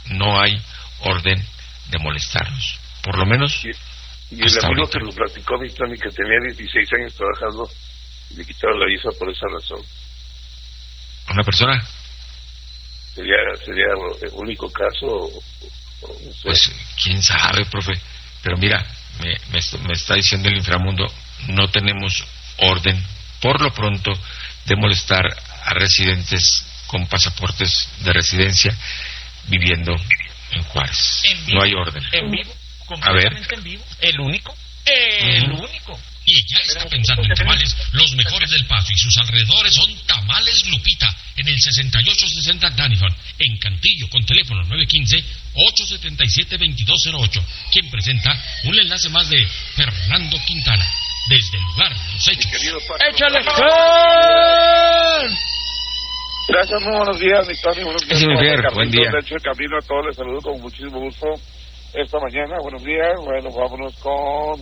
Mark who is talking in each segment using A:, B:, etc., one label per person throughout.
A: no hay orden de molestarnos, por lo menos.
B: Y el amigo que lo platicó, mi Tony, que tenía 16 años trabajando, le quitaron la visa por esa razón.
A: ¿Una persona?
B: ¿Sería el único caso? No sé.
A: Pues quién sabe, profe. Pero mira, me está diciendo el inframundo, no tenemos orden, por lo pronto, de molestar a residentes con pasaportes de residencia viviendo en Juárez. No hay orden.
C: En vivo.
A: A ver.
C: En vivo. El único. El único.
D: Y ya está pensando en tamales, los mejores del Paso y sus alrededores son Tamales Lupita, en el 6860 Daniford, en Cantillo, con teléfono 915-877-2208, quien presenta un enlace más de Fernando Quintana, desde el lugar de los hechos.
C: ¡Échale!
B: Gracias, muy buenos días, mi Tony. Buenos días,
A: buen día.
B: De hecho, el camino a todos les saludo con muchísimo gusto esta mañana. Buenos días. Bueno, vámonos con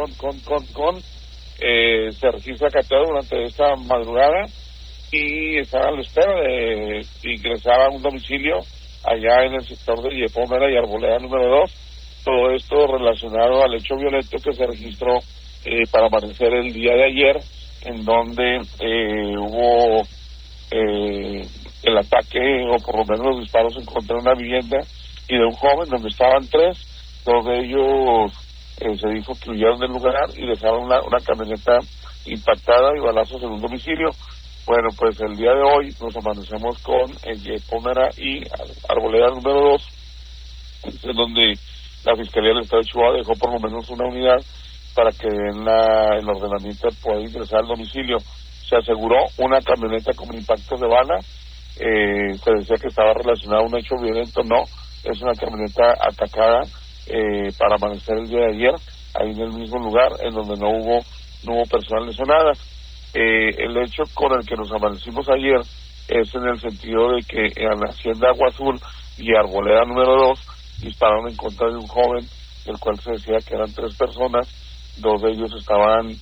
B: se registra cateo durante esta madrugada y está a la espera de ingresar a un domicilio allá en el sector de Yepómera y Arboleda número 2. Todo esto relacionado al hecho violento que se registró para amanecer el día de ayer, en donde hubo el ataque, o por lo menos los disparos en contra de una vivienda y de un joven, donde estaban 3. 2 de ellos se dijo que huyeron del lugar y dejaron una camioneta impactada y balazos en un domicilio. Bueno, pues el día de hoy nos amanecemos con Yepómera y Arboleda número 2, en donde la Fiscalía del Estado de Chihuahua dejó por lo menos una unidad para que en el ordenamiento pueda ingresar al domicilio. Se aseguró una camioneta con impactos de bala. Se decía que estaba relacionado a un hecho violento. No, es una camioneta atacada para amanecer el día de ayer, ahí en el mismo lugar, en donde no hubo personas lesionadas. El hecho con el que nos amanecimos ayer es en el sentido de que en la hacienda Agua Azul y Arboleda número 2 dispararon en contra de un joven, del cual se decía que eran 3 personas. 2 de ellos estaban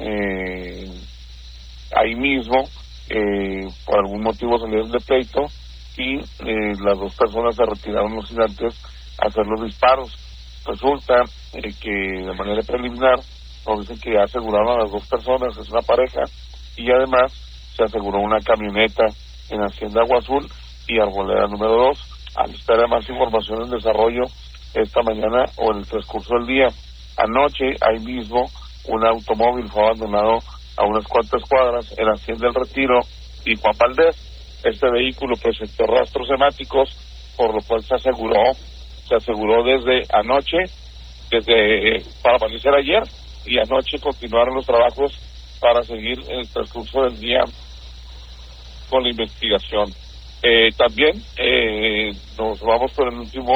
B: ahí mismo, por algún motivo salieron de pleito, y las 2 personas se retiraron no sin antes hacer los disparos. Resulta que de manera preliminar nos dicen que ya aseguraron a las 2 personas, es una pareja, y además se aseguró una camioneta en Hacienda Agua Azul y Arboleda número 2. A la espera de más información en desarrollo esta mañana o en el transcurso del día. Anoche, ahí mismo, un automóvil fue abandonado a unas cuantas cuadras en Hacienda El Retiro y Juan Valdez. Este vehículo presentó rastros hemáticos, por lo cual se aseguró desde anoche, para amanecer ayer, y anoche continuaron los trabajos para seguir en el transcurso del día con la investigación. También nos vamos con el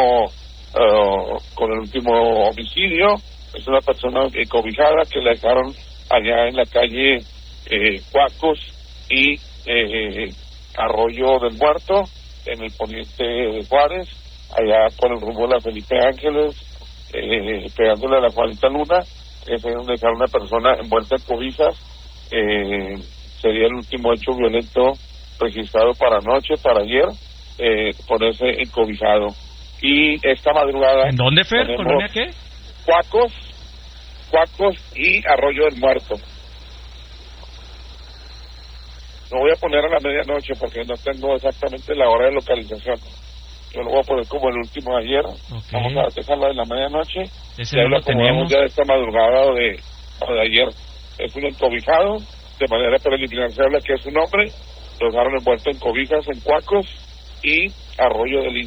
B: último homicidio. Es una persona cobijada que la dejaron allá en la calle Cuacos y Arroyo del Muerto, en el poniente de Juárez, allá por el rumbo de la Felipe Ángeles, pegándole a la Juanita Luna. Es ahí donde dejaron una persona envuelta en cobijas. Sería el último hecho violento registrado para anoche, para ayer, ponerse encobijado. Y esta madrugada...
C: ¿En dónde, Fer? ¿Colonia qué?
B: Cuacos y Arroyo del Muerto. Lo voy a poner a la medianoche porque no tengo exactamente la hora de localización. Yo lo voy a poner como el último de ayer. Okay. Vamos a dejarlo de la medianoche.
C: Ese no lo tenemos
B: ya de esta madrugada o de ayer. Es un encobijado. De manera preliminar se habla que es un hombre. Lo dejaron envuelto en cobijas en Cuacos y Arroyo del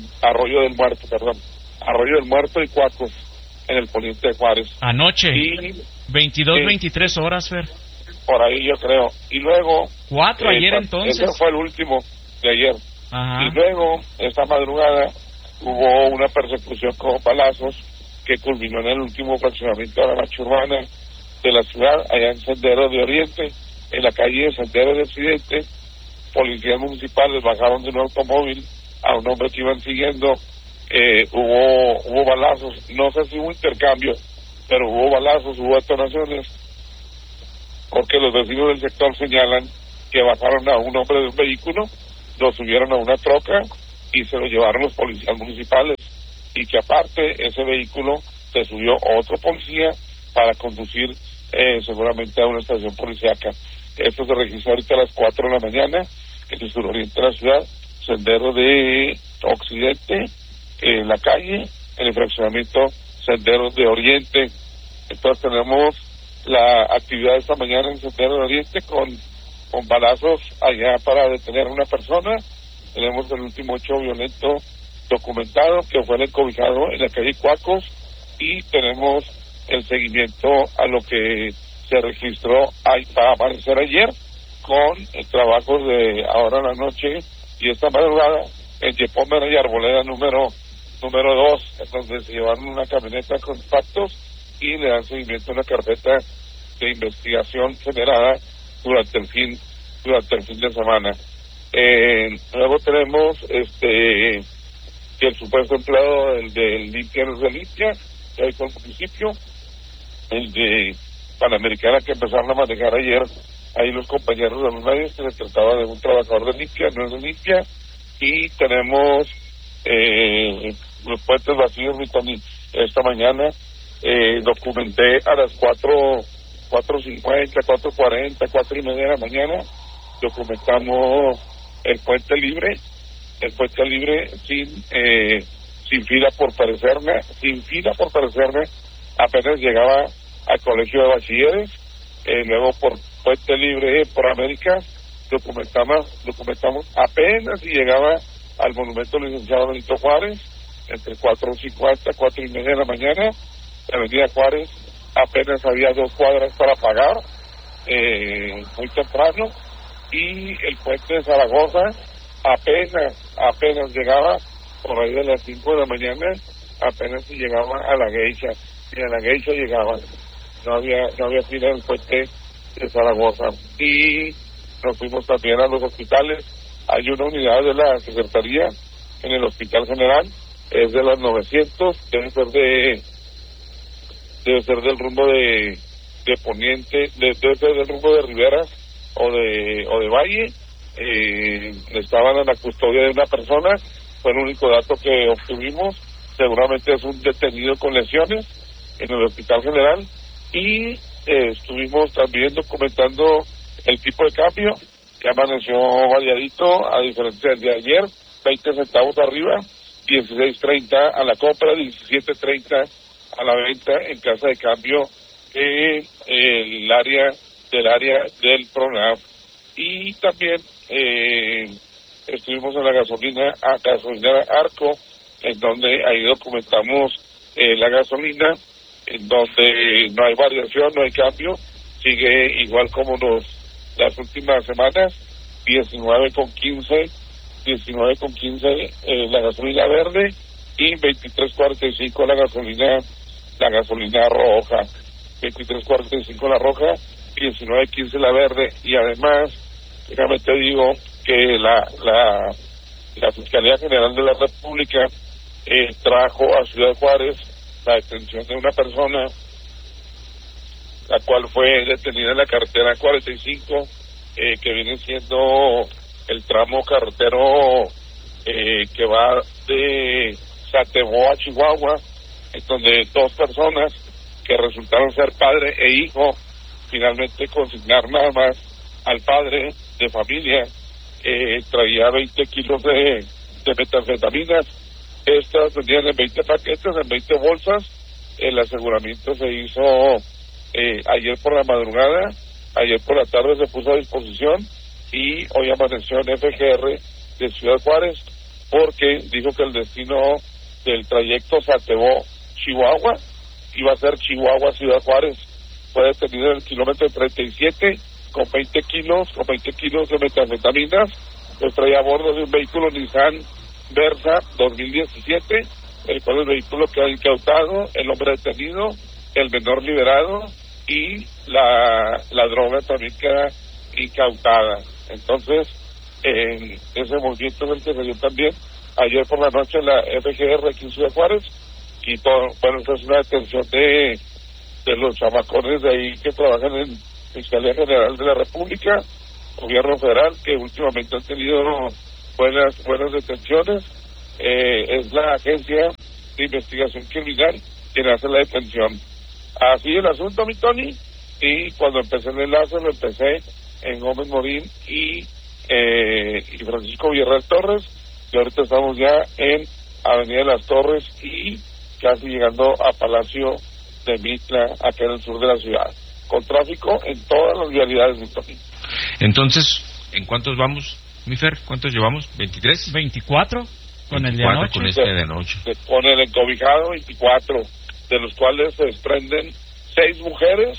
B: Muerto y Cuacos, en el poniente de Juárez.
C: Anoche.
B: Y
C: 23 horas, Fer.
B: Por ahí yo creo. Y luego...
C: 4 ayer entonces.
B: Ese fue el último de ayer.
C: Ajá.
B: Y luego, esta madrugada, hubo una persecución con balazos que culminó en el último fraccionamiento de la marcha urbana de la ciudad, allá en Sendero de Oriente, en la calle de Sendero de Occidente. Policías municipales bajaron de un automóvil a un hombre que iban siguiendo. Hubo balazos, no sé si hubo intercambio, pero hubo balazos, hubo detonaciones, porque los vecinos del sector señalan que bajaron a un hombre de un vehículo, lo subieron a una troca y se lo llevaron los policías municipales. y que aparte ese vehículo se subió otro policía para conducir seguramente a una estación policíaca. Esto se registró ahorita a las 4 de la mañana en el suroriente de la ciudad, sendero de Occidente, en la calle, en el fraccionamiento Senderos de Oriente. Entonces tenemos la actividad de esta mañana en Sendero de Oriente con balazos allá para detener a una persona. Tenemos el último hecho violento documentado que fue el encobijado en la calle Cuacos, y tenemos el seguimiento a lo que se registró para amanecer ayer con trabajos de ahora en la noche y esta madrugada en Yepómera y Arboleda número 2, en donde se llevaron una camioneta con impactos y le dan seguimiento a una carpeta de investigación generada durante el fin de semana. Luego tenemos que el supuesto empleado del Limpia no se limpia, que hay con el municipio, el de Panamericana, que empezaron a manejar ayer ahí los compañeros de los medios, que se trataba de un trabajador de limpia, no es de limpia, y tenemos los puentes vacíos. Esta mañana documenté a las 4:50, 4:40, 4:30 de la mañana, documentamos el puente libre sin fila por parecerme, apenas llegaba al colegio de bachilleres, luego por puente libre por América, documentamos apenas si llegaba al monumento licenciado Benito Juárez, entre 4:50, 4:30 de la mañana, la avenida Juárez apenas había 2 cuadras para pagar, muy temprano, y el puente de Zaragoza apenas llegaba por ahí de las 5 de la mañana, apenas si llegaba a la Geisha, y a la Geisha llegaba, no había fila en el puente de Zaragoza. Y nos fuimos también a los hospitales. Hay una unidad de la Secretaría en el Hospital General, es de las 900, debe ser del rumbo de Poniente, debe ser del rumbo de Riberas o de Valle. Estaban en la custodia de una persona, fue el único dato que obtuvimos. Seguramente es un detenido con lesiones en el Hospital General. Y estuvimos también documentando el tipo de cambio, que amaneció variadito, a diferencia del de ayer, 20 centavos arriba, 16.30 a la compra, 17.30 a la venta en casa de cambio el área del PRONAF. Y también estuvimos en la gasolinera Arco, en donde ahí documentamos la gasolina, en donde no hay variación, no hay cambio, sigue igual como las últimas semanas, 19.15 la gasolina verde y 23.45 la gasolina roja, 23.45 la roja, 19.15 la verde. Y además, déjame te digo que la Fiscalía General de la República trajo a Ciudad Juárez la detención de una persona, la cual fue detenida en la carretera 45, que viene siendo el tramo carretero que va de Satebo a Chihuahua, en donde 2 personas que resultaron ser padre e hijo, finalmente consignar nada más al padre de familia, traía 20 kilos de metanfetaminas. Estas venían en 20 paquetes, en 20 bolsas. El aseguramiento se hizo ayer por la madrugada, ayer por la tarde se puso a disposición, y hoy amaneció en FGR de Ciudad Juárez, porque dijo que el destino del trayecto Satebo-Chihuahua iba a ser Chihuahua-Ciudad Juárez. Fue detenido en el kilómetro 37 con 20 kilos de metanfetaminas. Los traía a bordo de un vehículo Nissan Versa 2017, el cual el vehículo queda incautado, el hombre detenido, el menor liberado, y la droga también queda incautada. Entonces, ese movimiento es el que se dio también ayer por la noche en la FGR aquí en Ciudad Juárez, y todo, bueno, esta es una detención de los chamacones de ahí que trabajan en Fiscalía General de la República, Gobierno Federal, que últimamente han tenido buenas detenciones. Es la agencia de Investigación Criminal quien hace la detención. Así el asunto, mi Tony, y cuando empecé el enlace lo empecé en Gómez Morín y Francisco Villarreal Torres, y ahorita estamos ya en Avenida de las Torres y casi llegando a Palacio de Mitla, acá en el sur de la ciudad, con tráfico en todas las vialidades, mi Tony.
A: Entonces, ¿en cuántos vamos, mi Fer? ¿Cuántos llevamos? ¿23?
C: 24 con 24, el de anoche.
A: Con este de anoche.
B: Con el encobijado, 24, de los cuales se desprenden 6 mujeres,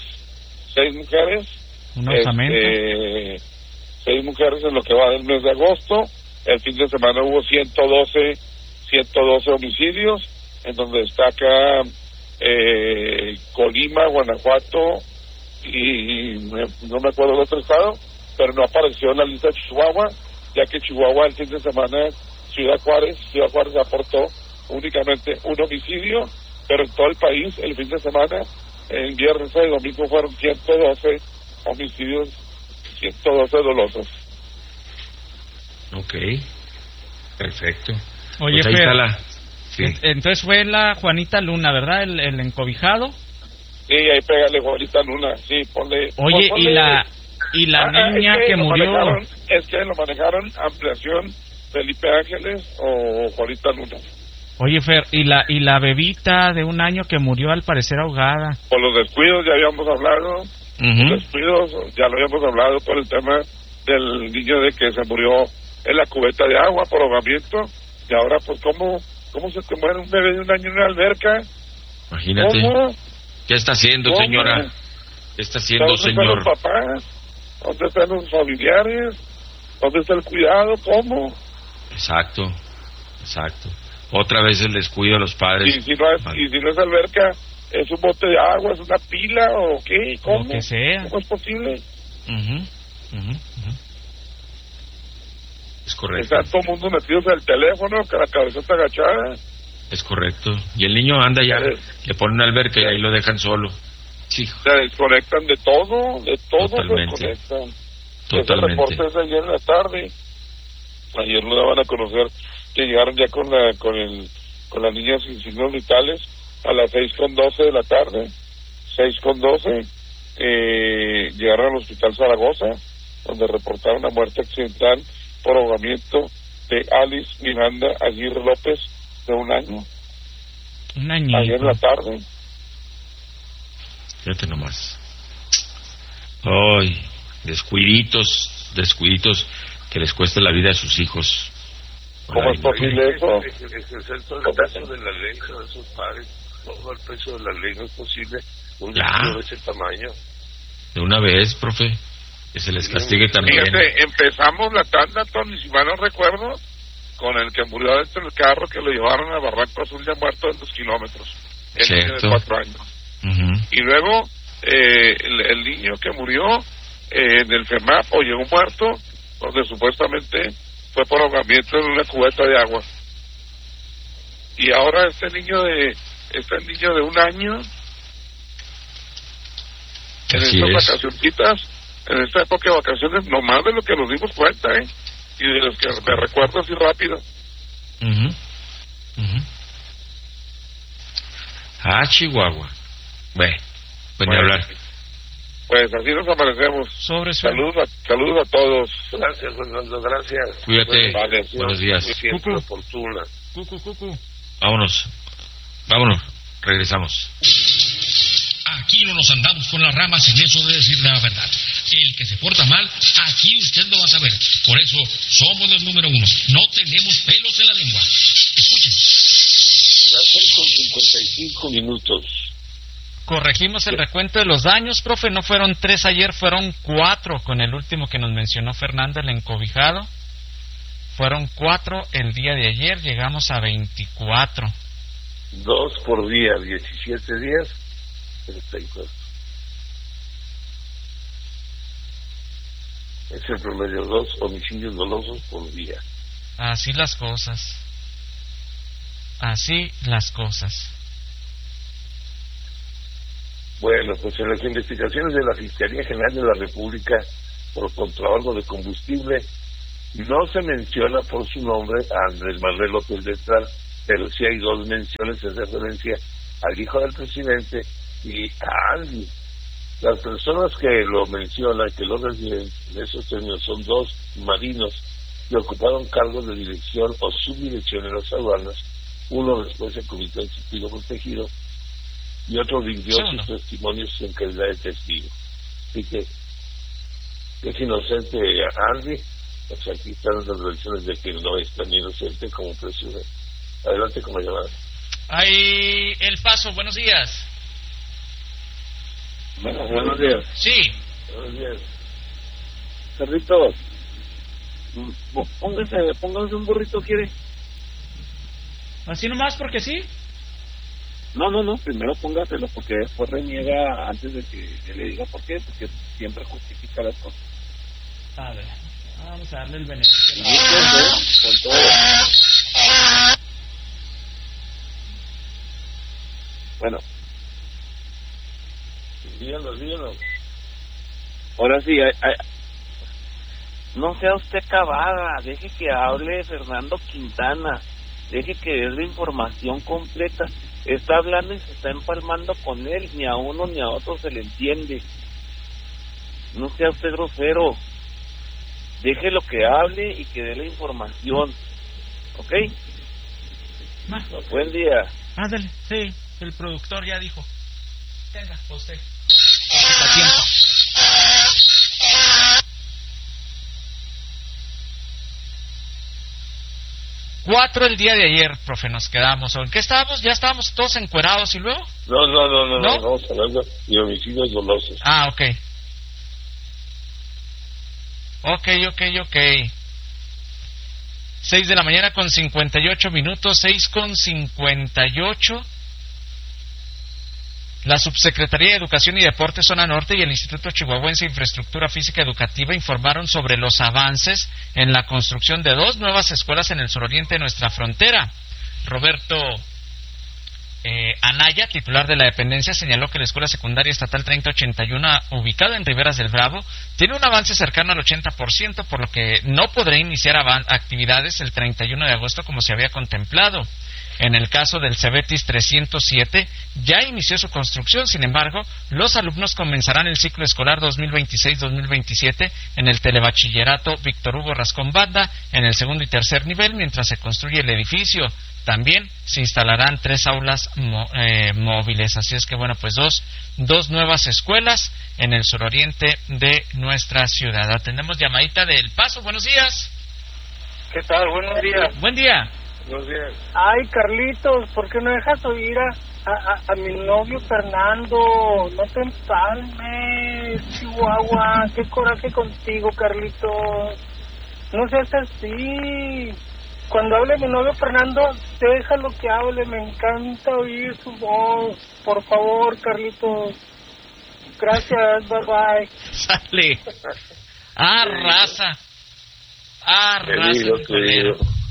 C: un osamento.
B: 6 mujeres en lo que va del mes de agosto. El fin de semana hubo 112 homicidios, en donde destaca Colima, Guanajuato y no me acuerdo el otro estado, pero no apareció en la lista de Chihuahua, ya que Chihuahua el fin de semana Ciudad Juárez aportó únicamente un homicidio, pero en todo el país el fin de semana, el viernes y domingo fueron 112 homicidios, 112 dolosos.
A: Ok, perfecto.
C: Oye,
A: pues ahí
C: Fer,
A: está la... Sí.
C: Entonces fue la Juanita Luna, ¿verdad? El encobijado.
B: Sí, ahí pégale Juanita Luna, sí, ponle...
C: Oye,
B: ponle,
C: y la niña que murió...
B: Es que lo manejaron ampliación Felipe Ángeles o Juanita Luna.
C: Oye, Fer, y la bebita de 1 año que murió al parecer ahogada.
B: Por los descuidos ya habíamos hablado, los descuidos ya lo habíamos hablado por el tema del niño de que se murió en la cubeta de agua por ahogamiento, y ahora pues ¿cómo se te muere un bebé de 1 año en una alberca?
A: Imagínate.
B: ¿Cómo?
A: ¿Qué está haciendo, señora? ¿Qué está haciendo,
B: ¿Dónde
A: señor?
B: ¿Dónde están los papás? ¿Dónde están los familiares? ¿Dónde está el cuidado? ¿Cómo?
A: Exacto. Otra vez el descuido de los padres.
B: Y si no es alberca, ¿es un bote de agua, es una pila o qué? ¿Cómo?
C: Lo que sea.
B: ¿Cómo es posible?
A: Es correcto.
B: Está todo el mundo metidos en el teléfono, con la cabeza está agachada.
A: Es correcto. Y el niño anda ya, le ponen una alberca y ahí lo dejan solo. Sí.
B: Se desconectan de todo
A: Totalmente.
B: se desconectan.
A: Totalmente.
B: Ese reporte es de ayer en la tarde. Ayer lo daban a conocer que llegaron ya con la niña sin signos vitales a las 6:12 de la tarde. 6:12 llegaron al Hospital Zaragoza, donde reportaron la muerte accidental por ahogamiento de Alice Miranda Aguirre López, de 1 año.
C: 1 año.
B: Ayer en la tarde.
A: Fíjate nomás. Ay, descuiditos que les cueste la vida a sus hijos.
B: ¿Cómo es posible eso?
E: Ejercer todo el peso de la ley sobre sus padres, todo el peso de la ley, no es posible un niño de ese tamaño.
A: De una vez, profe, que se les castigue también.
B: Fíjate, empezamos la tanda, Tony, si mal no recuerdo, con el que murió dentro del carro, que lo llevaron a Barranco Azul ya muerto en 2 kilómetros. El niño de 4 años. Y luego, el niño que murió en el FEMAP o llegó muerto, donde supuestamente fue por ahogamiento en una cubeta de agua. Y ahora este niño de 1 año, en estas vacacioncitas, en esta época de vacaciones, nomás de lo que nos dimos cuenta, y de los que me recuerdo así rápido.
A: Chihuahua. Bueno, hablar.
B: Pues así nos amanecemos. Saludos a todos.
E: Gracias, Fernando, gracias.
A: Cuídate.
B: Vale,
A: buenos días.
E: Siempre oportuna.
A: Vámonos, regresamos.
D: Aquí no nos andamos con las ramas en eso de decir la verdad. El que se porta mal, aquí usted lo va a saber. Por eso somos los número 1. No tenemos pelos en la lengua. Escuchen.
E: Las 6:55.
C: Corregimos el recuento de los daños, profe. No fueron 3 ayer, fueron 4 con el último que nos mencionó Fernanda, el encobijado. Fueron 4 el día de ayer, llegamos a 24.
E: 2 por día, 17 días, 34. Es el promedio, 2 homicidios dolosos por día.
C: Así las cosas.
E: Bueno, pues en las investigaciones de la Fiscalía General de la República por contrabando de combustible, no se menciona por su nombre a Andrés Manuel López Beltrán, pero sí hay dos menciones en referencia al hijo del presidente y a Andy. Las personas que lo mencionan, que lo reciben en esos términos, son dos marinos que ocuparon cargos de dirección o subdirección en las aduanas. Uno después se convirtió en testigo protegido y otro rindió sus testimonios en calidad de testigo. Así que es inocente Andy. Pues aquí están las versiones de que no es tan inocente como presume. Adelante con la llamada.
C: Ahí El Paso, buenos días.
B: Bueno, buenos días.
C: Sí.
E: Buenos días.
B: Carlitos, póngase un burrito, ¿quiere?
C: ¿Así nomás porque sí?
B: No, primero póngaselo porque después reniega antes de que le diga por qué, porque siempre justifica las cosas.
C: A ver, vamos a darle el beneficio.
B: Con todo. Bueno.
E: Díganos.
B: Ahora sí, no sea usted cavada, deje que hable Fernando Quintana, deje que dé la información completa. Está hablando y se está empalmando con él, ni a uno ni a otro se le entiende. No sea usted grosero, deje lo que hable y que dé la información, ¿ok? Buen día.
C: Ándale, sí, el productor ya dijo. Tenga, usted. Está tiempo. 4 el día de ayer, profe, nos quedamos. ¿En qué estábamos? ¿Ya estábamos todos encuerados y luego?
E: No, estamos hablando de homicidios dolosos.
C: Ah, ok. 6 de la mañana con 58 minutos, 6:58. La Subsecretaría de Educación y Deporte Zona Norte y el Instituto Chihuahuense de Infraestructura Física Educativa informaron sobre los avances en la construcción de 2 nuevas escuelas en el suroriente de nuestra frontera. Roberto Anaya, titular de la dependencia, señaló que la Escuela Secundaria Estatal 3081, ubicada en Riberas del Bravo, tiene un avance cercano al 80%, por lo que no podrá iniciar actividades el 31 de agosto como se había contemplado. En el caso del Cebetis 307, ya inició su construcción. Sin embargo, los alumnos comenzarán el ciclo escolar 2026-2027 en el Telebachillerato Víctor Hugo Rascón Banda, en el segundo y tercer nivel, mientras se construye el edificio. También se instalarán 3 aulas móviles. Así es que, bueno, pues dos nuevas escuelas en el suroriente de nuestra ciudad. Atendemos llamadita del Paso. Buenos días.
F: ¿Qué tal? Buenos días.
C: Buen día.
E: Buenos días.
F: Ay, Carlitos, ¿por qué no dejas oír a mi novio Fernando? No te empalmes, Chihuahua. Qué coraje contigo, Carlitos. No seas así. Cuando hable mi novio Fernando, déjalo que hable. Me encanta oír su voz. Por favor, Carlitos. Gracias, bye bye.
C: Sale. Raza.
E: Querido.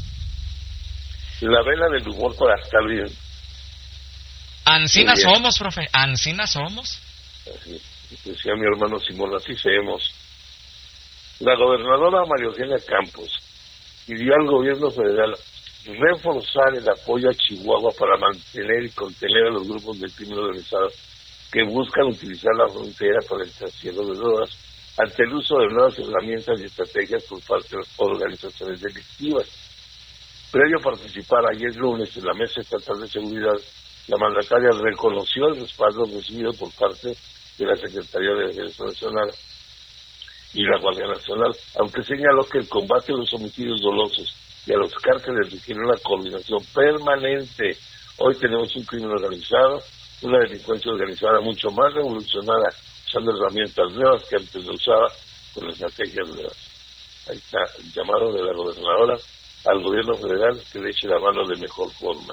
E: La vela del humor para estar bien.
C: Ancina somos, profe. Ancina somos.
E: Así decía mi hermano Simón, así seamos. La gobernadora María Eugenia Campos pidió al gobierno federal reforzar el apoyo a Chihuahua para mantener y contener a los grupos del crimen organizado que buscan utilizar la frontera para el trasiego de drogas ante el uso de nuevas herramientas y estrategias por parte de organizaciones delictivas. Previo a participar ayer lunes en la Mesa Estatal de Seguridad, la mandataria reconoció el respaldo recibido por parte de la Secretaría de Defensa Nacional y la Guardia Nacional, aunque señaló que el combate a los homicidios dolosos y a los cárteles requiere una coordinación permanente. Hoy tenemos un crimen organizado, una delincuencia organizada mucho más revolucionada, usando herramientas nuevas que antes no usaba, con estrategias nuevas. Ahí está el llamado de la gobernadora al gobierno federal que le eche la mano de mejor forma.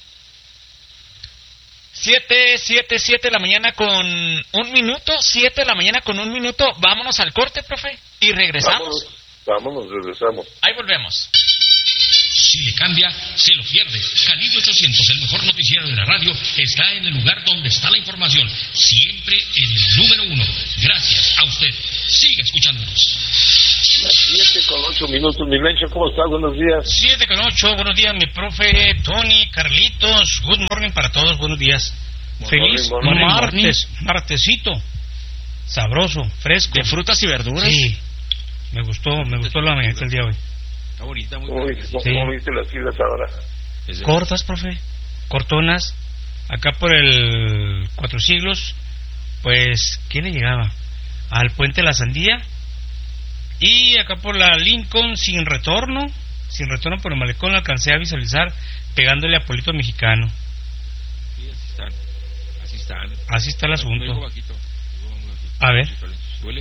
C: 7 de la mañana con 1 minuto. 7 de la mañana con 1 minuto. Vámonos al corte, profe, y regresamos.
E: Vámonos, regresamos.
C: Ahí volvemos.
D: Si le cambia, se lo pierde. Calibre 800, el mejor noticiero de la radio, está en el lugar donde está la información. Siempre en el número 1. Gracias a usted. Siga escuchándonos.
E: 7:08. Mi Mencho, ¿cómo estás? Buenos días.
D: 7:08. Buenos días, mi profe Tony, Carlitos. Good morning para todos. Buenos días. Feliz martesito. Sabroso, fresco.
C: De frutas y verduras.
D: Sí. Me gustó la mañana del día de hoy.
A: Está bonita, muy
E: ¿Cómo viste las filas ahora?
D: Cortas, profe. Cortonas. Acá por el 4 Siglos, pues, ¿quién le llegaba? Al Puente de la Sandía. Y acá por la Lincoln, sin retorno por el malecón, lo alcancé a visualizar pegándole a Polito Mexicano.
A: Sí, así están.
D: Así está el asunto.
A: Muy bajito.
D: A ver.
A: Suele.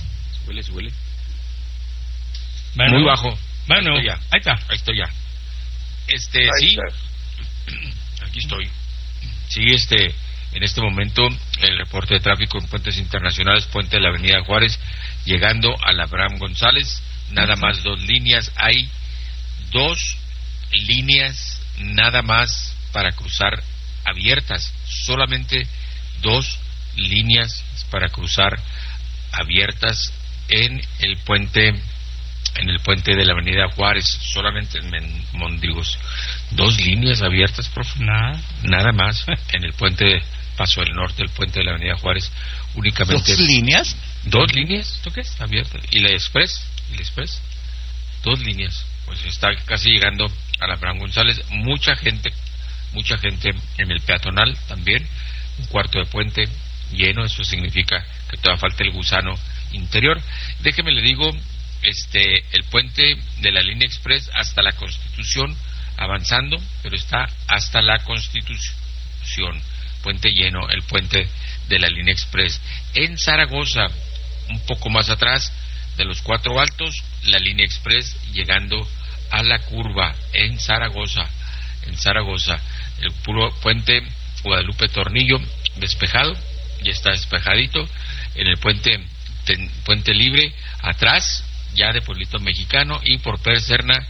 D: Bueno,
A: muy bajo.
D: Bueno,
A: ahí
D: está.
A: Ahí estoy ya.
E: Ahí
A: Sí.
E: estás.
A: Aquí estoy. Sí, en este momento el reporte de tráfico en puentes internacionales, puente de la Avenida Juárez, llegando a la Abraham González, nada más 2 líneas, hay 2 líneas nada más para cruzar abiertas, solamente 2 líneas para cruzar abiertas en el puente de la Avenida Juárez, solamente en Mondrigos. 2 líneas abiertas, profe. Nada más en el puente Paso del Norte, el puente de la Avenida Juárez, únicamente.
C: 2 líneas.
A: 2 líneas, ¿tú qué? Abiertas. Y la Express, 2 líneas. Pues está casi llegando a la Abraham González. Mucha gente en el peatonal también. Un cuarto de puente lleno, eso significa que todavía falta el gusano interior. Déjeme le digo, el puente de la línea Express hasta la Constitución avanzando, pero está hasta la Constitución, puente lleno, el puente de la línea Express. En Zaragoza, un poco más atrás de los 4 Altos, la línea Express llegando a la curva en Zaragoza, el puro puente Guadalupe Tornillo despejado, ya está despejadito. En el puente libre atrás ya de Pueblito Mexicano, y por Pérez Serna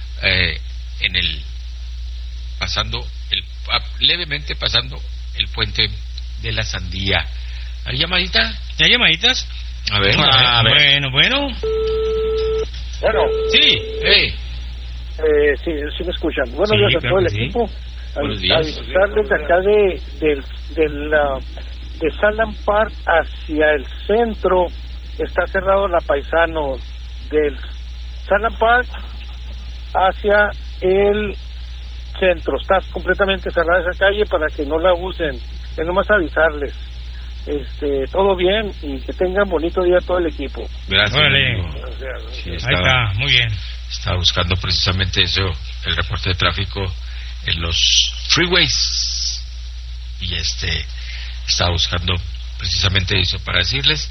A: levemente pasando el puente de la Sandía. ¿Hay llamadita?
D: ¿Hay llamaditas?
A: A ver.
D: Bueno.
F: Bueno.
D: Sí.
F: Sí me escuchan. Buenos días a todo el equipo.
A: Buenos días.
F: Avisarles de acá de Salem Park hacia el centro está cerrado la Paisano. Del Salem Park hacia el centro está completamente cerrada esa calle para que no la usen. Es nomás avisarles. Todo bien y que tengan bonito día todo el equipo.
A: Gracias.
D: Sí, ahí está, muy bien.
A: Estaba buscando precisamente eso, el reporte de tráfico en los freeways, y estaba buscando precisamente eso para decirles.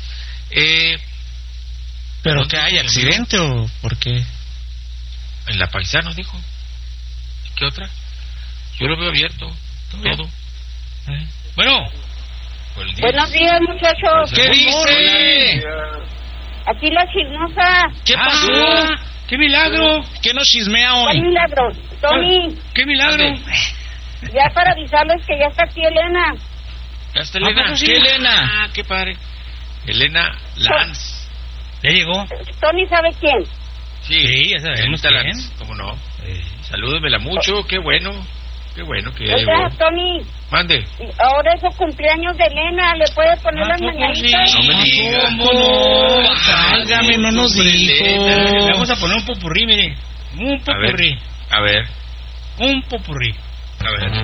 C: ¿Pero que hay accidente o por qué?
A: En la Paisano, dijo. ¿Qué otra? Yo lo veo abierto, todo.
D: Bueno.
G: Buenos días, muchachos.
C: ¿Qué dice?
G: Aquí la chismosa.
C: ¿Qué pasó?
D: ¡Qué milagro!
C: ¿Qué nos chismea
G: ¿Qué
C: hoy?
G: milagro? Tony,
D: ¡Qué milagro!
G: ya para avisarles que ya está aquí Elena.
A: ¿Ya está Elena?
C: ¿Qué Elena?
A: Qué padre. Elena Lanz.
D: ¿Ya llegó?
G: Tony sabe quién.
A: Sí,
D: ya sabemos
A: Elena
D: quién.
A: Lanz, ¿cómo no? Salúdemela mucho, qué bueno que ya
G: Oiga,
A: llegó.
G: Tony,
A: Mande.
G: ahora es su cumpleaños de Elena, ¿le puede poner las mañanitas?
A: No me digas.
C: ¿Cómo no? Válgame, no nos dijo.
D: Le vamos a poner un popurrí, mire. Un popurrí.
A: A ver.
D: Un popurrí.
A: A ver.